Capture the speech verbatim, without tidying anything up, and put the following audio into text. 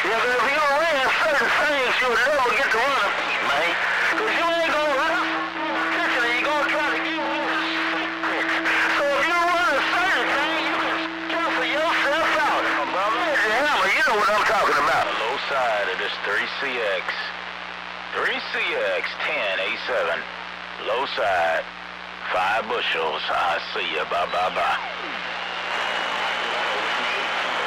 Yeah, but if you don't run certain things, you'll never get to run them, man. Because you ain't going to run catching it, you're going to try to get one. So if you run a certain thing, you can cancel yourself out. Oh, brother, hammer, you know what I'm talking about. Low side of this three C X. three C X ten A seven. Low side. Five bushels. I see ya. Bye, bye, bye.